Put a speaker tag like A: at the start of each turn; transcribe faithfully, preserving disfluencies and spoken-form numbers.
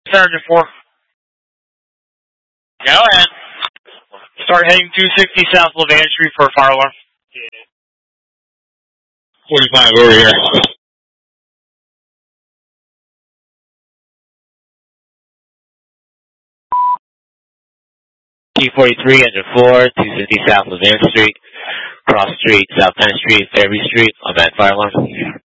A: Sergeant four. Go ahead. Start heading two sixty South Levan Street for a fire alarm. forty-five over here. T forty-three, engine four, two fifty South Levan Street, cross street, South tenth Street, Fairview Street, on that fire alarm.